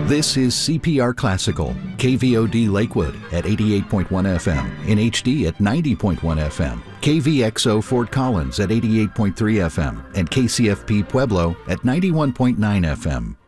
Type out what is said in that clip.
This is CPR Classical, KVOD Lakewood at 88.1 FM, in HD at 90.1 FM, KVXO Fort Collins at 88.3 FM, and KCFP Pueblo at 91.9 FM.